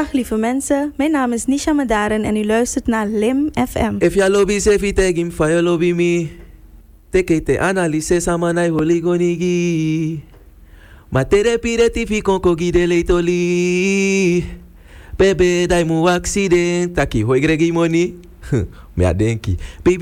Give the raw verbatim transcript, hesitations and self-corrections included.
Dag lieve mensen, mijn naam is Nisha Madaren en u luistert naar Lim F M. If ya lobby se fi tegim fa ya lobby me. Teke te analise samanai holigonigi. Ma tere pireti fi konkogi de leitoli. Bebe dai mu accident. Taki hoi gregi money. Me adenki. Baby